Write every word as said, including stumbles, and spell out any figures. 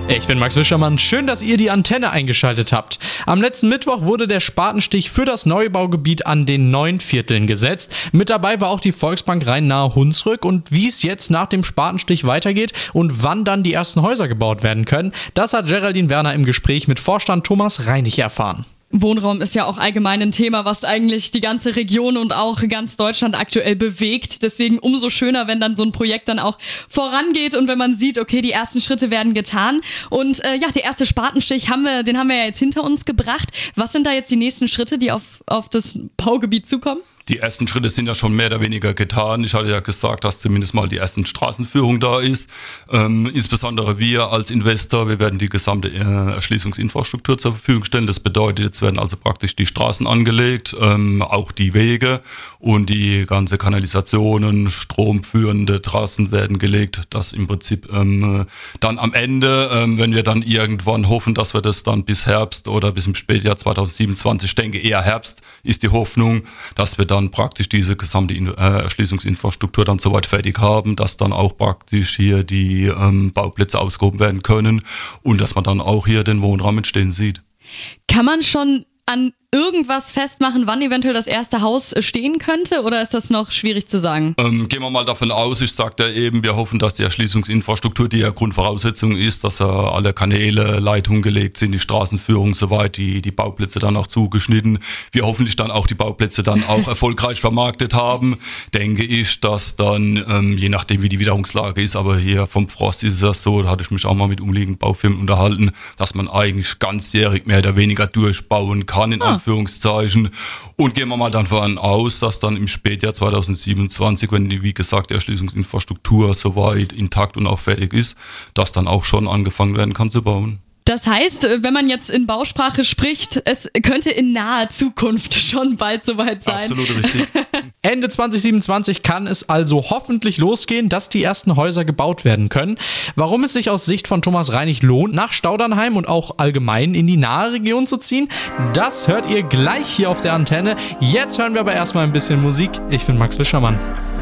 Ich bin Max Wischermann, schön, dass ihr die Antenne eingeschaltet habt. Am letzten Mittwoch wurde der Spatenstich für das Neubaugebiet an den Neunvierteln gesetzt. Mit dabei war auch die Volksbank Rhein-Nahe Hunsrück und wie es jetzt nach dem Spatenstich weitergeht und wann dann die ersten Häuser gebaut werden können, das hat Geraldine Werner im Gespräch mit Vorstand Thomas Reinig erfahren. Wohnraum ist ja auch allgemein ein Thema, was eigentlich die ganze Region und auch ganz Deutschland aktuell bewegt. Deswegen umso schöner, wenn dann so ein Projekt dann auch vorangeht und wenn man sieht, okay, die ersten Schritte werden getan. Und äh, ja, der erste Spatenstich, haben wir, den haben wir ja jetzt hinter uns gebracht. Was sind da jetzt die nächsten Schritte, die auf, auf das Baugebiet zukommen? Die ersten Schritte sind ja schon mehr oder weniger getan. Ich hatte ja gesagt, dass zumindest mal die ersten Straßenführung da ist. Ähm, insbesondere wir als Investor, wir werden die gesamte äh, Erschließungsinfrastruktur zur Verfügung stellen. Das bedeutet, jetzt werden also praktisch die Straßen angelegt, ähm, auch die Wege und die ganze Kanalisationen, stromführende Trassen werden gelegt. Das im Prinzip ähm, dann am Ende, ähm, wenn wir dann irgendwann hoffen, dass wir das dann bis Herbst oder bis im Spätjahr zwanzig siebenundzwanzig, ich denke eher Herbst ist die Hoffnung, dass wir dann dann praktisch diese gesamte Erschließungsinfrastruktur dann soweit fertig haben, dass dann auch praktisch hier die ähm, Bauplätze ausgehoben werden können und dass man dann auch hier den Wohnraum entstehen sieht. Kann man schon an irgendwas festmachen, wann eventuell das erste Haus stehen könnte, oder ist das noch schwierig zu sagen? Ähm, gehen wir mal davon aus, ich sagte ja eben, wir hoffen, dass die Erschließungsinfrastruktur, die ja Grundvoraussetzung ist, dass ja alle Kanäle, Leitungen gelegt sind, die Straßenführung soweit, die, die Bauplätze dann auch zugeschnitten. Wir hoffentlich dann auch die Bauplätze dann auch erfolgreich vermarktet haben. Denke ich, dass dann, ähm, je nachdem wie die Witterungslage ist, aber hier vom Frost ist es ja so, da hatte ich mich auch mal mit umliegenden Baufirmen unterhalten, dass man eigentlich ganzjährig mehr oder weniger durchbauen kann, in ah. Anführungszeichen. Und gehen wir mal davon aus, dass dann im Spätjahr zwanzig siebenundzwanzig, wenn die, wie gesagt, die Erschließungsinfrastruktur soweit intakt und auch fertig ist, dass dann auch schon angefangen werden kann zu bauen. Das heißt, wenn man jetzt in Bausprache spricht, es könnte in naher Zukunft schon bald soweit sein. Absolut richtig. Ende zwanzig siebenundzwanzig kann es also hoffentlich losgehen, dass die ersten Häuser gebaut werden können. Warum es sich aus Sicht von Thomas Reinig lohnt, nach Staudernheim und auch allgemein in die nahe Region zu ziehen, das hört ihr gleich hier auf der Antenne. Jetzt hören wir aber erstmal ein bisschen Musik. Ich bin Max Wischermann.